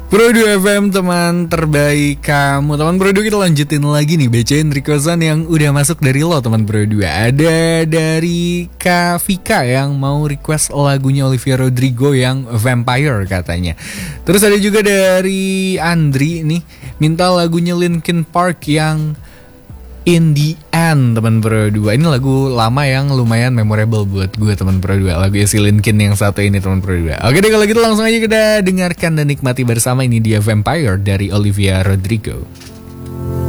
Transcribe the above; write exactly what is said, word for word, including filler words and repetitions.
Pro dua F M, teman terbaik kamu. Teman Pro dua, kita lanjutin lagi nih bacain requestan yang udah masuk dari lo teman Pro dua. Ada dari Kak Vika yang mau request lagunya Olivia Rodrigo yang Vampire katanya. Terus ada juga dari Andri nih, minta lagunya Linkin Park yang In The End teman Pro dua. Ini lagu lama yang lumayan memorable buat gue teman Pro dua. Lagu si Linkin yang satu ini teman Pro dua. Oke deh, kalau gitu langsung aja kita dengarkan dan nikmati bersama. Ini dia Vampire dari Olivia Rodrigo.